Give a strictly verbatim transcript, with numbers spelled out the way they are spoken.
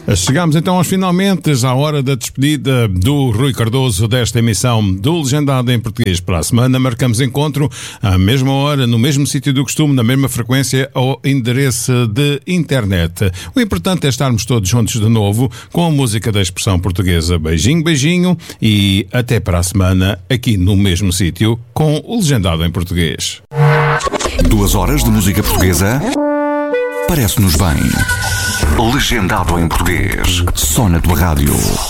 Chegamos então aos finalmente à hora da despedida do Rui Cardoso desta emissão do Legendado em Português. Para a semana marcamos encontro à mesma hora, no mesmo sítio do costume, na mesma frequência ou endereço de internet. O importante é estarmos todos juntos de novo com a música da expressão portuguesa. Beijinho, beijinho e até para a semana aqui no mesmo sítio com o Legendado em Português. Duas horas de música portuguesa? Parece-nos bem. Legendado em Português. Só na tua rádio.